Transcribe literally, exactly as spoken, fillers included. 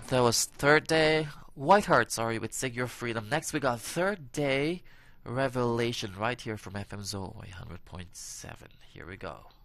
That was Third Day. Whiteheart, sorry, with Sig Your Freedom. Next we got Third Day Revelation right here from F M Zoe one hundred point seven. Here we go.